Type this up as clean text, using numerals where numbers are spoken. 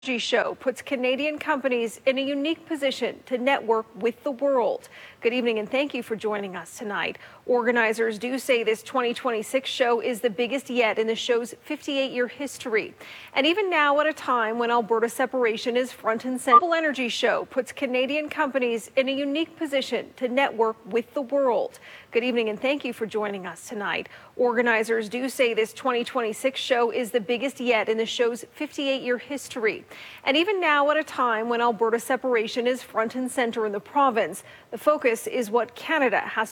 Energy Show puts Canadian companies in a unique position to network with the world. Good evening and thank you for joining us tonight. Organizers do say this 2026 show is the biggest yet in the show's 58-year history. And even now, at a time when Alberta separation is front and center, the Energy Show puts Canadian companies in a unique position to network with the world. Good evening and thank you for joining us tonight. Organizers do say this 2026 show is the biggest yet in the show's 58-year history. And even now, at a time when Alberta separation is front and center in the province, the focus is what Canada has